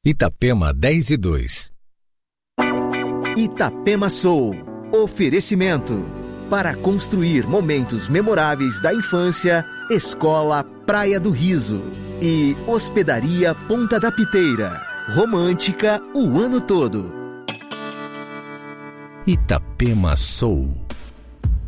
Itapema 10:02. Itapema Soul. Oferecimento. Para construir momentos memoráveis da infância, Escola Praia do Riso. E Hospedaria Ponta da Piteira. Romântica o ano todo. Itapema Soul.